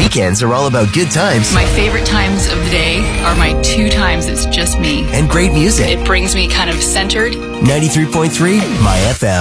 weekends are all about good times. My favorite times of the day are my 2 times it's just me. And great music. It brings me kind of centered. 93.3 My FM.